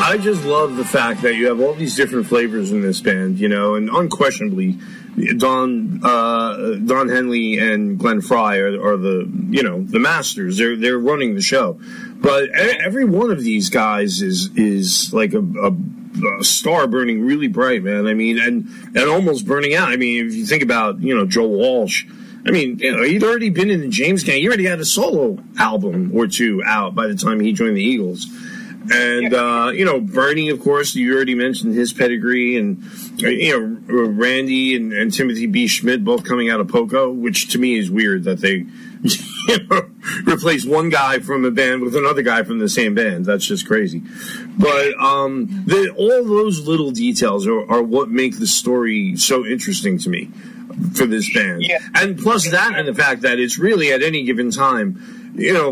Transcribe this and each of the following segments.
I just love the fact that you have all these different flavors in this band, you know, and unquestionably, Don Henley and Glenn Frey are the, you know, the masters. They're running the show, but every one of these guys is like a star burning really bright, man. I mean, and almost burning out. I mean, if you think about, you know, Joe Walsh. I mean, you know, he'd already been in the James Gang. He already had a solo album or two out by the time he joined the Eagles. And, you know, Bernie, of course, you already mentioned his pedigree. And, you know, Randy and Timothy B. Schmidt both coming out of Poco, which to me is weird that they, you know, replace one guy from a band with another guy from the same band. That's just crazy. But all those little details are what make the story so interesting to me for this band. Yeah. And plus that and the fact that it's really at any given time, you know,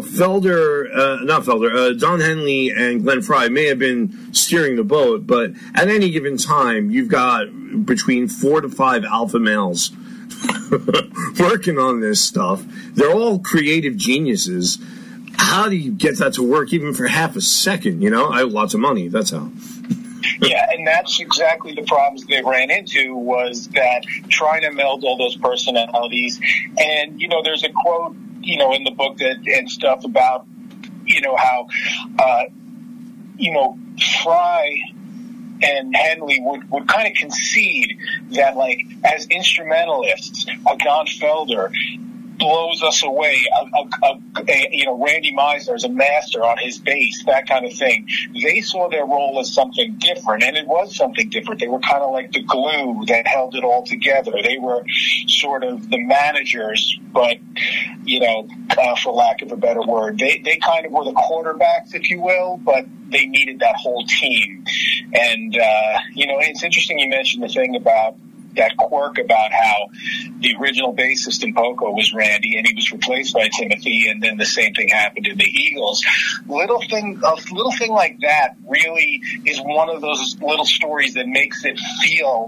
Don Henley and Glenn Frey may have been steering the boat, but at any given time, you've got between 4 to 5 alpha males working on this stuff. They're all creative geniuses. How do you get that to work even for half a second? You know, I have lots of money. That's how. Yeah, and that's exactly the problems they ran into, was that trying to meld all those personalities. And, you know, there's a quote, you know, in the book and stuff about, you know, how, you know, Frey and Henley would kind of concede that, like, as instrumentalists, Don Felder blows us away. You know, Randy Meisner is a master on his bass, that kind of thing. They saw their role as something different, and it was something different. They were kind of like the glue that held it all together. They were sort of the managers, but, you know, for lack of a better word, they kind of were the quarterbacks, if you will, but they needed that whole team. And, you know, it's interesting you mentioned the thing about that quirk about how the original bassist in Poco was Randy, and he was replaced by Timothy, and then the same thing happened in the Eagles. A little thing like that really is one of those little stories that makes it feel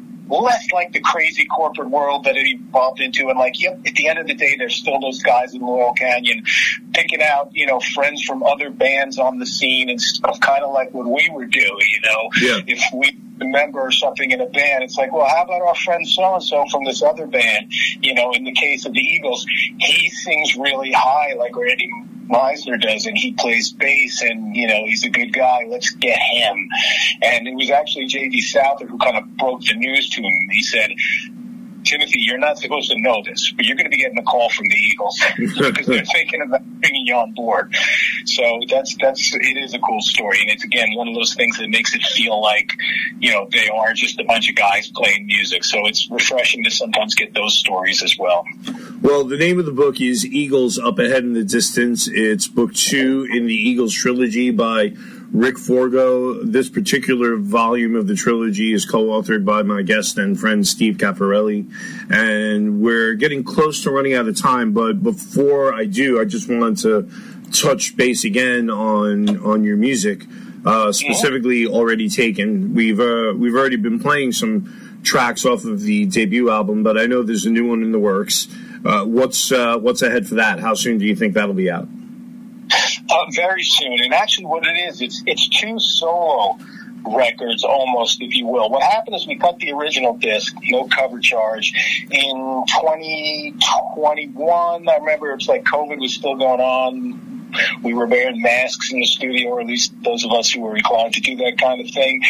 less like the crazy corporate world that it evolved into, and like, yep, at the end of the day, there's still those guys in Laurel Canyon picking out, you know, friends from other bands on the scene and stuff, kind of like what we were doing, you know. Yeah. If we remember something in a band, it's like, well, how about our friend so-and-so from this other band? You know, in the case of the Eagles, he sings really high like Randy Meisner does, and he plays bass, and, you know, he's a good guy. Let's get him. And it was actually J.D. Souther who kind of broke the news to him. He said, Timothy, you're not supposed to know this, but you're going to be getting a call from the Eagles because they're thinking about bringing you on board. So it is a cool story. And it's, again, one of those things that makes it feel like, you know, they are just a bunch of guys playing music. So it's refreshing to sometimes get those stories as well. Well, the name of the book is Eagles Up Ahead in the Distance. It's book 2 in the Eagles trilogy by Rick Forgo. This particular volume of the trilogy is co-authored by my guest and friend Steve Cafarelli, and we're getting close to running out of time. But before I do, I just wanted to touch base again on your music, specifically Already Taken. We've already been playing some tracks off of the debut album, but I know there's a new one in the works. What's ahead for that? How soon do you think that'll be out? Very soon. And actually what it is, it's 2 solo records almost, if you will. What happened is we cut the original disc, no cover charge, in 2021. I remember it's like COVID was still going on. We were wearing masks in the studio, or at least those of us who were inclined to do that kind of thing.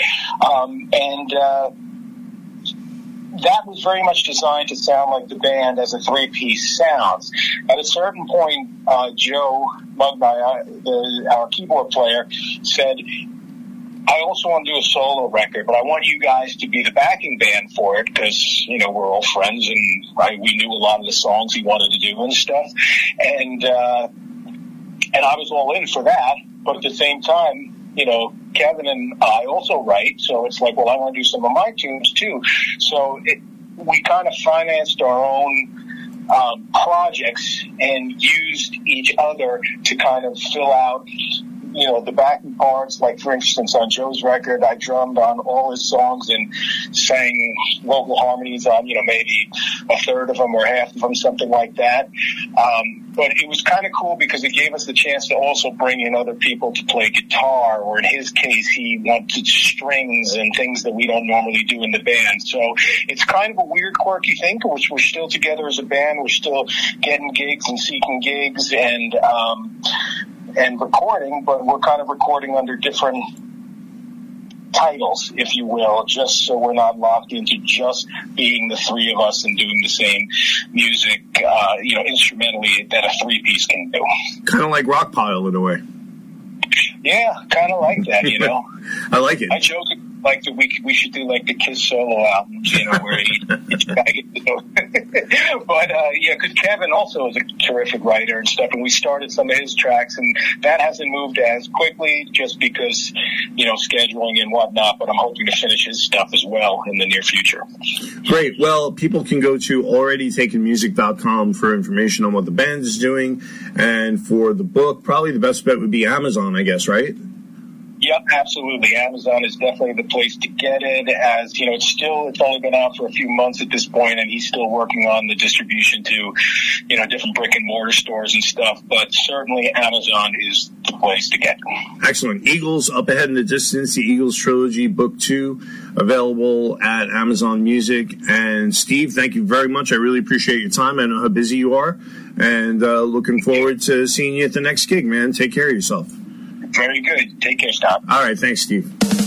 That was very much designed to sound like the band as a 3-piece sounds. At a certain point, Joe Mugnai, our keyboard player, said, I also want to do a solo record, but I want you guys to be the backing band for it because, you know, we're all friends and we knew a lot of the songs he wanted to do and stuff. And I was all in for that, but at the same time, you know, Kevin and I also write, so it's like, well, I want to do some of my tunes too. So we kind of financed our own projects and used each other to kind of fill out, you know, the backing parts. Like, for instance, on Joe's record, I drummed on all his songs and sang vocal harmonies on, you know, maybe a third of them or half of them, something like that. But it was kind of cool because it gave us the chance to also bring in other people to play guitar, or in his case, he wanted strings and things that we don't normally do in the band. So it's kind of a weird, quirky thing, which we're still together as a band. We're still getting gigs and seeking gigs and recording, but we're kind of recording under different titles, if you will, just so we're not locked into just being the three of us and doing the same music, instrumentally that a three-piece can do. Kind of like Rockpile in a way. Yeah, kind of like that, I like it. I joke like that we should do like the Kiss solo albums, where each guy gets to go. But because Kevin also is a terrific writer and stuff, and we started some of his tracks, and that hasn't moved as quickly just because scheduling and whatnot. But I'm hoping to finish his stuff as well in the near future. Great. Well, people can go to alreadytakenmusic.com for information on what the band is doing, and for the book, probably the best bet would be Amazon, I guess, right? Yep, absolutely. Amazon is definitely the place to get it, as it's only been out for a few months at this point, and he's still working on the distribution to different brick and mortar stores and stuff, but certainly Amazon is the place to get it. Excellent. Eagles Up Ahead in the Distance, the Eagles Trilogy, Book 2, available at Amazon Music. And Steve, thank you very much. I really appreciate your time. I know how busy you are, and looking forward to seeing you at the next gig, man. Take care of yourself. Very good. Take care, Scott. All right. Thanks, Steve.